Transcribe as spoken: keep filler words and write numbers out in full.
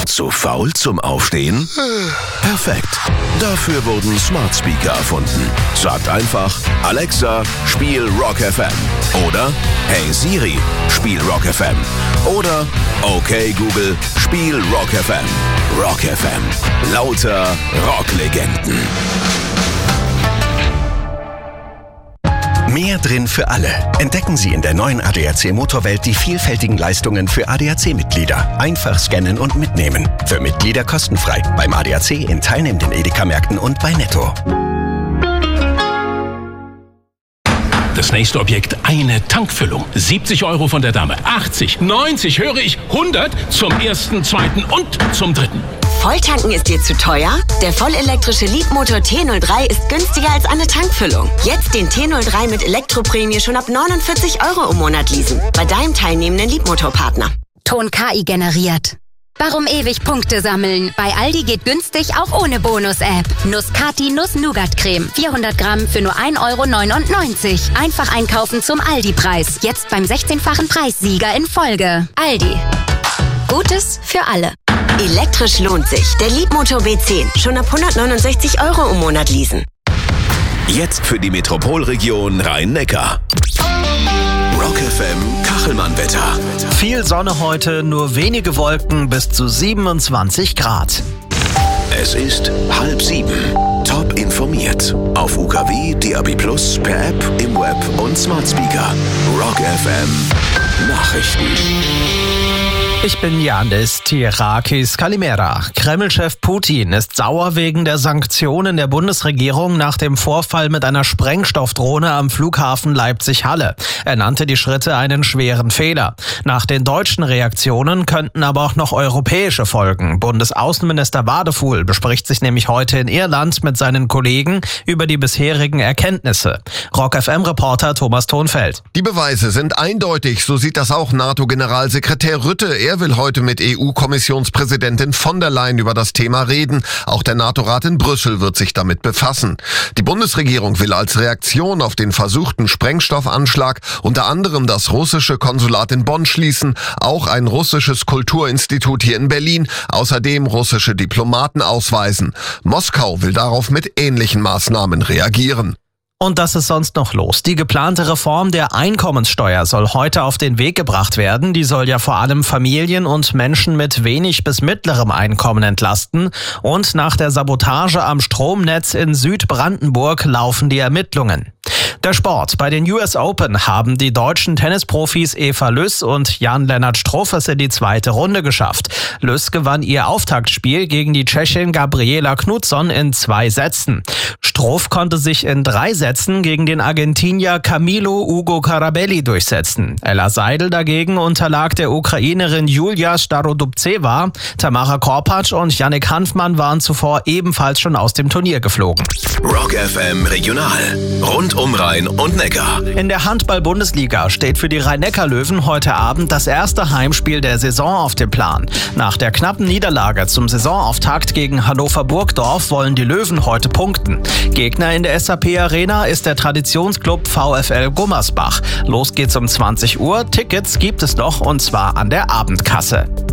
Zu faul zum Aufstehen? Perfekt. Dafür wurden Smart Speaker erfunden. Sagt einfach, Alexa, spiel Rock F M. Oder, hey Siri, spiel Rock F M. Oder, okay Google, spiel Rock F M. Rock F M. Lauter Rocklegenden. Mehr drin für alle. Entdecken Sie in der neuen A D A C Motorwelt die vielfältigen Leistungen für A D A C-Mitglieder. Einfach scannen und mitnehmen. Für Mitglieder kostenfrei. Beim A D A C in teilnehmenden Edeka-Märkten und bei Netto. Das nächste Objekt, eine Tankfüllung. siebzig Euro von der Dame. achtzig, neunzig, höre ich, hundert zum ersten, zweiten und zum dritten. Volltanken ist dir zu teuer? Der vollelektrische Leapmotor T null drei ist günstiger als eine Tankfüllung. Jetzt den T null drei mit Elektroprämie schon ab neunundvierzig Euro im Monat leasen. Bei deinem teilnehmenden Leapmotor-Partner. Ton K I generiert. Warum ewig Punkte sammeln? Bei Aldi geht günstig auch ohne Bonus-App. Nuss-Kati Nuss-Nougat-Creme. vierhundert Gramm für nur ein Euro neunundneunzig. Einfach einkaufen zum Aldi-Preis. Jetzt beim sechzehnfachen Preissieger in Folge. Aldi. Gutes für alle. Elektrisch lohnt sich. Der Leapmotor B zehn. Schon ab hundertneunundsechzig Euro im Monat leasen. Jetzt für die Metropolregion Rhein-Neckar. Rock F M Kachelmann-Wetter. Viel Sonne heute, nur wenige Wolken bis zu siebenundzwanzig Grad. Es ist halb sieben. Top informiert. Auf U K W, D A B plus, per App, im Web und Smart Speaker. Rock F M Nachrichten. Ich bin Yannis Tirakis Kalimera. Kreml-Chef Putin ist sauer wegen der Sanktionen der Bundesregierung nach dem Vorfall mit einer Sprengstoffdrohne am Flughafen Leipzig-Halle. Er nannte die Schritte einen schweren Fehler. Nach den deutschen Reaktionen könnten aber auch noch europäische folgen. Bundesaußenminister Wadefuhl bespricht sich nämlich heute in Irland mit seinen Kollegen über die bisherigen Erkenntnisse. Rock F M-Reporter Thomas Thonfeld. Die Beweise sind eindeutig, so sieht das auch NATO-Generalsekretär Rutte. Er will heute mit E U-Kommissionspräsidentin von der Leyen über das Thema reden. Auch der NATO-Rat in Brüssel wird sich damit befassen. Die Bundesregierung will als Reaktion auf den versuchten Sprengstoffanschlag unter anderem das russische Konsulat in Bonn schließen, auch ein russisches Kulturinstitut hier in Berlin, außerdem russische Diplomaten ausweisen. Moskau will darauf mit ähnlichen Maßnahmen reagieren. Und das ist sonst noch los. Die geplante Reform der Einkommenssteuer soll heute auf den Weg gebracht werden. Die soll ja vor allem Familien und Menschen mit wenig bis mittlerem Einkommen entlasten. Und nach der Sabotage am Stromnetz in Südbrandenburg laufen die Ermittlungen. Der Sport. Bei den U S Open haben die deutschen Tennisprofis Eva Lüss und Jan-Lennart Struff es in die zweite Runde geschafft. Lüss gewann ihr Auftaktspiel gegen die Tschechin Gabriela Knutsson in zwei Sätzen. Struff konnte sich in drei Sätzen gegen den Argentinier Camilo Ugo Carabelli durchsetzen. Ella Seidel dagegen unterlag der Ukrainerin Julia Starodubtseva. Tamara Korpatsch und Jannik Hanfmann waren zuvor ebenfalls schon aus dem Turnier geflogen. Rock F M Regional. Rund um Rhein und Neckar. In der Handball-Bundesliga steht für die Rhein-Neckar-Löwen heute Abend das erste Heimspiel der Saison auf dem Plan. Nach der knappen Niederlage zum Saisonauftakt gegen Hannover Burgdorf wollen die Löwen heute punkten. Gegner in der S A P-Arena ist der Traditionsclub VfL Gummersbach. Los geht's um zwanzig Uhr. Tickets gibt es noch und zwar an der Abendkasse.